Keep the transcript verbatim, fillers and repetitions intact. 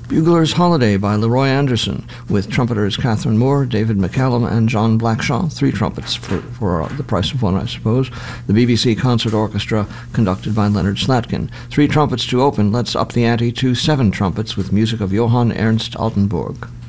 Bugler's Holiday by Leroy Anderson, with trumpeters Catherine Moore, David McCallum, and John Blackshaw. Three trumpets for, for the price of one, I suppose. The B B C Concert Orchestra, conducted by Leonard Slatkin. Three trumpets to open. Let's up the ante to seven trumpets with music of Johann Ernst Altenburg.